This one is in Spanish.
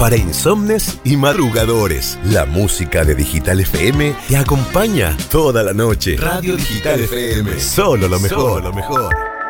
para insomnes y madrugadores. La música de Digital FM te acompaña toda la noche. Radio Digital FM. Solo lo mejor. Solo lo mejor.